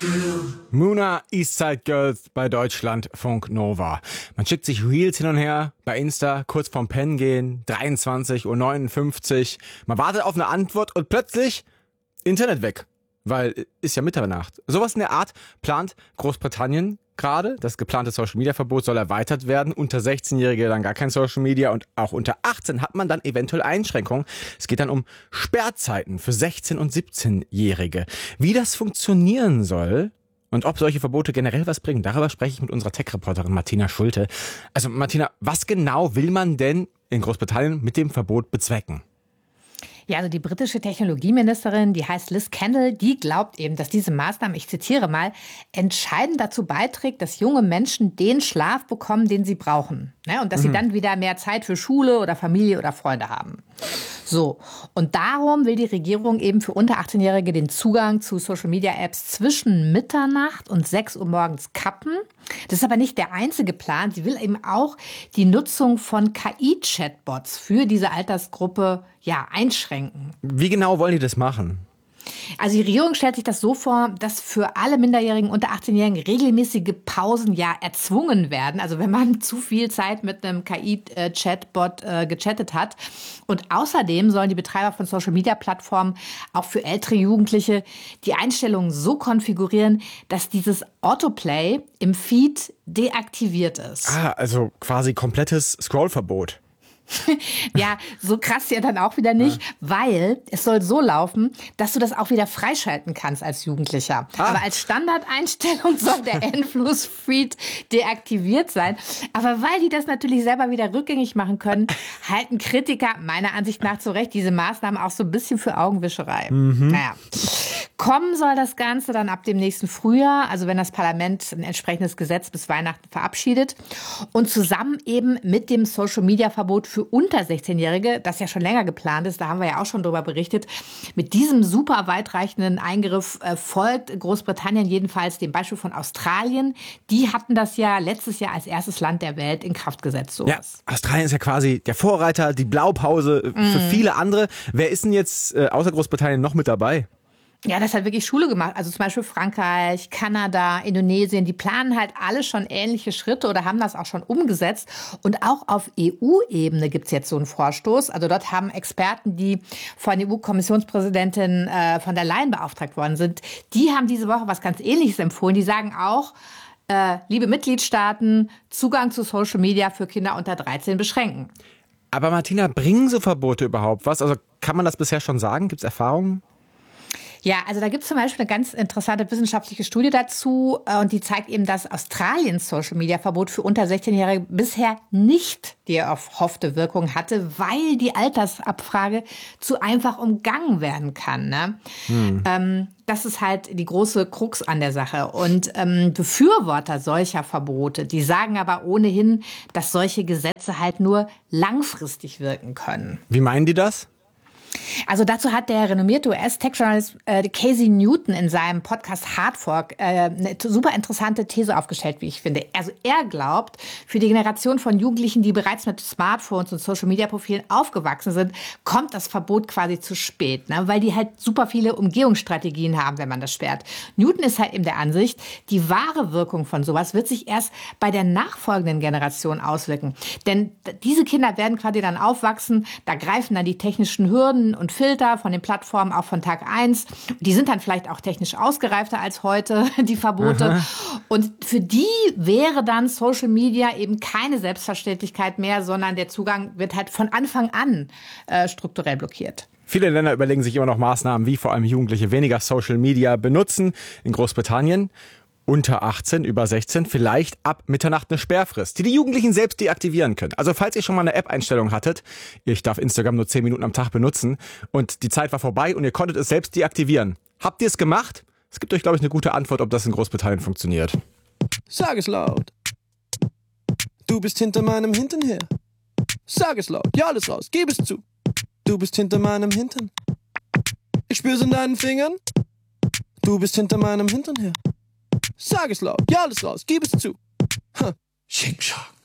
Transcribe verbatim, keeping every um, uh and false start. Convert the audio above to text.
Muna, Eastside Girls bei Deutschlandfunk Nova. Man schickt sich Reels hin und her bei Insta, kurz vorm Pennen gehen, dreiundzwanzig Uhr neunundfünfzig. Man wartet auf eine Antwort und plötzlich Internet weg, weil ist ja Mitternacht. Sowas in der Art plant Großbritannien gerade. Das geplante Social-Media-Verbot soll erweitert werden. Unter sechzehnjährige dann gar kein Social-Media und auch unter achtzehn hat man dann eventuell Einschränkungen. Es geht dann um Sperrzeiten für sechzehn- und siebzehnjährige. Wie das funktionieren soll und ob solche Verbote generell was bringen, darüber spreche ich mit unserer Tech-Reporterin Martina Schulte. Also Martina, was genau will man denn in Großbritannien mit dem Verbot bezwecken? Ja, also die britische Technologieministerin, die heißt Liz Kendall, die glaubt eben, dass diese Maßnahme, ich zitiere mal, entscheidend dazu beiträgt, dass junge Menschen den Schlaf bekommen, den sie brauchen. Ne? Und dass mhm. sie dann wieder mehr Zeit für Schule oder Familie oder Freunde haben. So, und darum will die Regierung eben für unter achtzehnjährige den Zugang zu Social-Media-Apps zwischen Mitternacht und sechs Uhr morgens kappen. Das ist aber nicht der einzige Plan. Sie will eben auch die Nutzung von K I-Chatbots für diese Altersgruppe ja, einschränken. Wie genau wollen die das machen? Also die Regierung stellt sich das so vor, dass für alle Minderjährigen unter achtzehnjährigen regelmäßige Pausen ja erzwungen werden. Also wenn man zu viel Zeit mit einem K I-Chatbot äh, gechattet hat. Und außerdem sollen die Betreiber von Social-Media-Plattformen auch für ältere Jugendliche die Einstellungen so konfigurieren, dass dieses Autoplay im Feed deaktiviert ist. Ah, also quasi komplettes Scrollverbot. Ja, so krass ja dann auch wieder nicht, ja. Weil es soll so laufen, dass du das auch wieder freischalten kannst als Jugendlicher. Ah. Aber als Standardeinstellung soll der Endfluss-Feed deaktiviert sein. Aber weil die das natürlich selber wieder rückgängig machen können, halten Kritiker meiner Ansicht nach zu Recht diese Maßnahmen auch so ein bisschen für Augenwischerei. Mhm. Naja. Kommen soll das Ganze dann ab dem nächsten Frühjahr, also wenn das Parlament ein entsprechendes Gesetz bis Weihnachten verabschiedet. Und zusammen eben mit dem Social-Media-Verbot für unter sechzehnjährige, das ja schon länger geplant ist, da haben wir ja auch schon drüber berichtet. Mit diesem super weitreichenden Eingriff äh, folgt Großbritannien jedenfalls dem Beispiel von Australien. Die hatten das ja letztes Jahr als erstes Land der Welt in Kraft gesetzt. Sowas. Ja, Australien ist ja quasi der Vorreiter, die Blaupause für mm. viele andere. Wer ist denn jetzt äh, außer Großbritannien noch mit dabei? Ja, das hat wirklich Schule gemacht. Also zum Beispiel Frankreich, Kanada, Indonesien, die planen halt alle schon ähnliche Schritte oder haben das auch schon umgesetzt. Und auch auf E U-Ebene gibt's jetzt so einen Vorstoß. Also dort haben Experten, die von E U-Kommissionspräsidentin äh, von der Leyen beauftragt worden sind, die haben diese Woche was ganz Ähnliches empfohlen. Die sagen auch, äh, liebe Mitgliedstaaten, Zugang zu Social Media für Kinder unter dreizehn beschränken. Aber Martina, bringen so Verbote überhaupt was? Also kann man das bisher schon sagen? Gibt's Erfahrungen? Ja, also da gibt es zum Beispiel eine ganz interessante wissenschaftliche Studie dazu und die zeigt eben, dass Australiens Social-Media-Verbot für unter sechzehnjährige bisher nicht die erhoffte Wirkung hatte, weil die Altersabfrage zu einfach umgangen werden kann. Ne? Hm. Ähm, das ist halt die große Krux an der Sache. Und ähm, Befürworter solcher Verbote, die sagen aber ohnehin, dass solche Gesetze halt nur langfristig wirken können. Wie meinen die das? Also dazu hat der renommierte U S-Tech-Journalist äh, Casey Newton in seinem Podcast Hard Fork äh, eine super interessante These aufgestellt, wie ich finde. Also er glaubt, für die Generation von Jugendlichen, die bereits mit Smartphones und Social-Media-Profilen aufgewachsen sind, kommt das Verbot quasi zu spät, ne? Weil die halt super viele Umgehungsstrategien haben, wenn man das sperrt. Newton ist halt eben der Ansicht, die wahre Wirkung von sowas wird sich erst bei der nachfolgenden Generation auswirken. Denn diese Kinder werden quasi dann aufwachsen, da greifen dann die technischen Hürden und Filter von den Plattformen auch von Tag eins. Die sind dann vielleicht auch technisch ausgereifter als heute, die Verbote. Aha. Und für die wäre dann Social Media eben keine Selbstverständlichkeit mehr, sondern der Zugang wird halt von Anfang an äh, strukturell blockiert. Viele Länder überlegen sich immer noch Maßnahmen, wie vor allem Jugendliche weniger Social Media benutzen. In Großbritannien unter achtzehn, über sechzehn, vielleicht ab Mitternacht eine Sperrfrist, die die Jugendlichen selbst deaktivieren können. Also falls ihr schon mal eine App-Einstellung hattet, ich darf Instagram nur zehn Minuten am Tag benutzen und die Zeit war vorbei und ihr konntet es selbst deaktivieren. Habt ihr es gemacht? Es gibt euch, glaube ich, eine gute Antwort, ob das in Großbritannien funktioniert. Sag es laut. Du bist hinter meinem Hintern her. Sag es laut. Ja, alles raus. Gib es zu. Du bist hinter meinem Hintern. Ich spür's in deinen Fingern. Du bist hinter meinem Hintern her. Sag es laut. Ja, alles raus. Gib es zu. Huh. Shake, shock.